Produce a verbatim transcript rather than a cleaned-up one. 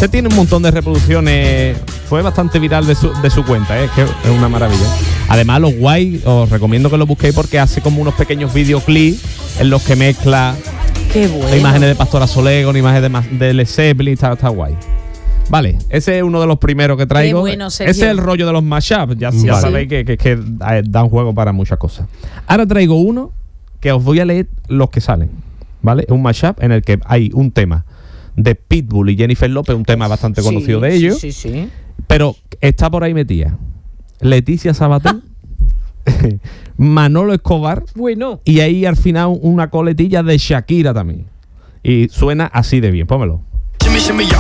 Este tiene un montón de reproducciones. Fue bastante viral de su, de su cuenta, ¿eh? Es que es una maravilla. Además, los guay, os recomiendo que lo busquéis porque hace como unos pequeños videoclips en los que mezcla Qué bueno. imágenes de Pastora Soler con imágenes de, de Led Zeppelin. Está, está guay. Vale, ese es uno de los primeros que traigo. Qué bueno, Sergio. Ese es el rollo de los mashups. Ya, Vale. ya sabéis que, que, que dan juego para muchas cosas. Ahora traigo uno que os voy a leer los que salen. ¿Vale? Es un mashup en el que hay un tema de Pitbull y Jennifer López, un tema bastante Sí, conocido de sí, ellos. Sí, sí. Pero está por ahí metida Leticia Sabater, Manolo Escobar, Bueno. y ahí al final una coletilla de Shakira también. Y suena así de bien, pónmelo. Shimmy, shimmy, y'all.